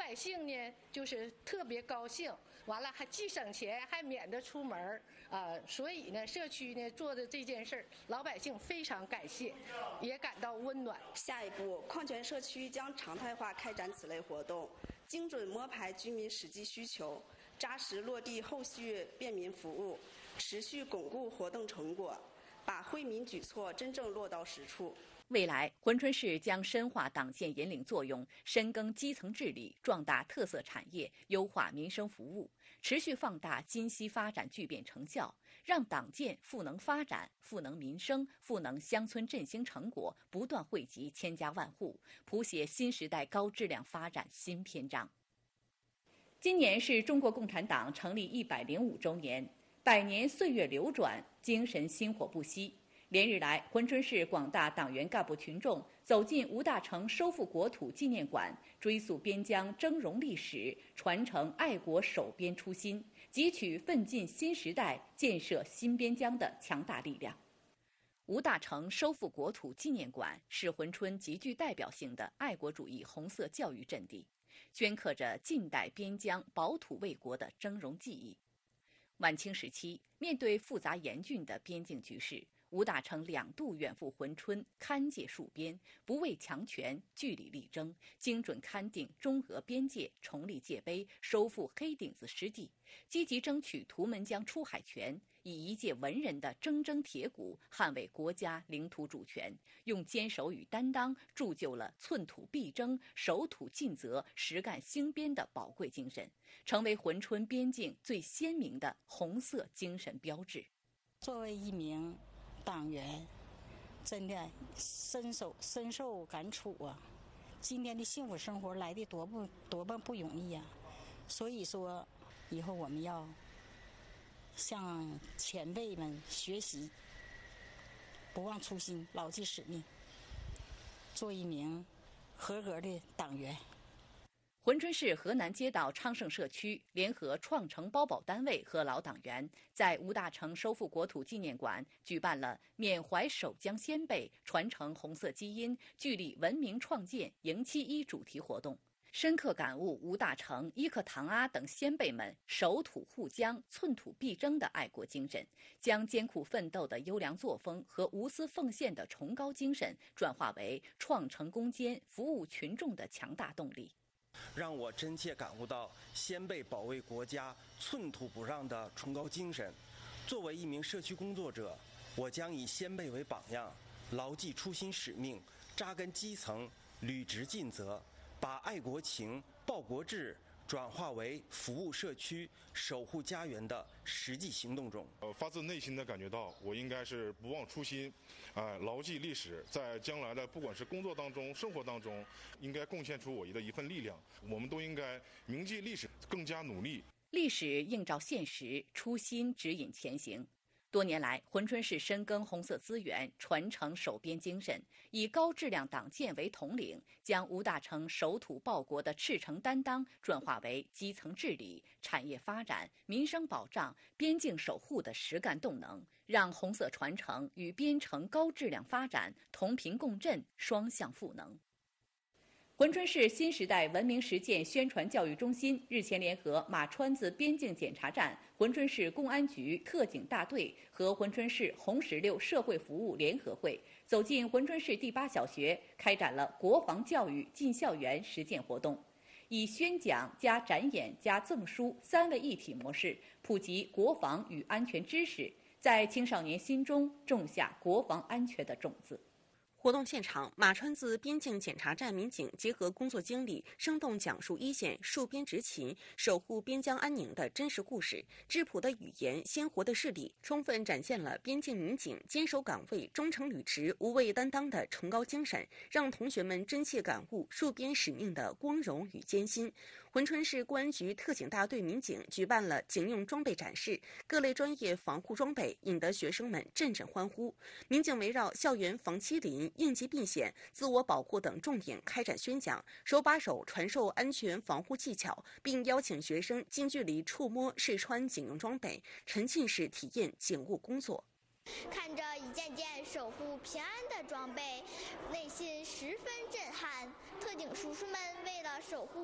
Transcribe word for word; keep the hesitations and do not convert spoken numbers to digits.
百姓呢就是特别高兴，完了还既省钱还免得出门啊、呃，所以呢社区呢做的这件事儿，老百姓非常感谢，也感到温暖。 下一步，矿泉社区将常态化开展此类活动，精准摸排居民实际需求，扎实落地后续便民服务，持续巩固活动成果，把惠民举措真正落到实处。 未来，珲春市将深化党建引领作用，深耕基层治理，壮大特色产业，优化民生服务，持续放大今昔发展巨变成效，让党建赋能发展、赋能民生、赋能乡村振兴成果不断惠及千家万户，谱写新时代高质量发展新篇章。今年是中国共产党成立一百零五周年，百年岁月流转，精神薪火不息。连日来，珲春市广大党员干部群众走进吴大成收复国土纪念馆，追溯边疆峥嵘历史，传承爱国守边初心，汲取奋进新时代、建设新边疆的强大力量。吴大成收复国土纪念馆是珲春极具代表性的爱国主义红色教育阵地，镌刻着近代边疆保土卫国的峥嵘记忆。晚清时期，面对复杂严峻的边境局势，吴大成两度远赴珲春勘界戍边，不畏强权，据理力争，精准勘定中俄边界，重立界碑，收复黑顶子失地，积极争取图们江出海权，以一介文人的铮铮铁骨捍卫国家领土主权，用坚守与担当铸就了寸土必争、守土尽责、实干兴边的宝贵精神，成为珲春边境最鲜明的红色精神标志。 作为一名党员，真的深受深受感触啊！今天的幸福生活来的多不多么不容易呀、啊！所以说，以后我们要向前辈们学习，不忘初心，牢记使命，做一名合格的党员。 珲春市河南街道昌盛社区联合创城包保单位和老党员，在吴大成收复国土纪念馆举办了缅怀守疆先辈、传承红色基因、聚力文明创建迎七一主题活动，深刻感悟吴大成、伊克唐阿等先辈们守土护疆、寸土必争的爱国精神，将艰苦奋斗的优良作风和无私奉献的崇高精神转化为创城攻坚、服务群众的强大动力。 让我真切感悟到先辈保卫国家寸土不让的崇高精神。作为一名社区工作者，我将以先辈为榜样，牢记初心使命，扎根基层，履职尽责，把爱国情、报国志转化为服务社区、守护家园的实际行动中。 呃，发自内心的感觉到，我应该是不忘初心，啊、呃，牢记历史，在将来的不管是工作当中、生活当中，应该贡献出我的一份力量。我们都应该铭记历史，更加努力。 历史映照现实，初心指引前行。多年来，珲春市深耕红色资源，传承守边精神，以高质量党建为统领，将吴大成守土报国的赤诚担当转化为基层治理、产业发展、民生保障、边境守护的实干动能，让红色传承与边城高质量发展同频共振，双向赋能。珲春市新时代文明实践宣传教育中心日前联合马川子边境检查站、珲春市公安局特警大队和珲春市红十六社会服务联合会，走进珲春市第八小学，开展了国防教育进校园实践活动，以宣讲加展演加赠书三位一体模式，普及国防与安全知识，在青少年心中种下国防安全的种子。 活动现场，马川子边境检查站民警结合工作经历，生动讲述一线戍边执勤、守护边疆安宁的真实故事，质朴的语言、鲜活的事例，充分展现了边境民警坚守岗位、忠诚履职、无畏担当的崇高精神，让同学们真切感悟戍边使命的光荣与艰辛。珲春市公安局特警大队民警举办了警用装备展示，各类专业防护装备引得学生们阵阵欢呼。民警围绕校园防欺凌、应急避险、自我保护等重点开展宣讲，手把手传授安全防护技巧，并邀请学生近距离触摸、试穿警用装备，沉浸式体验警务工作。 看着一件件守护平安的装备，内心十分震撼。特警叔叔们为了守护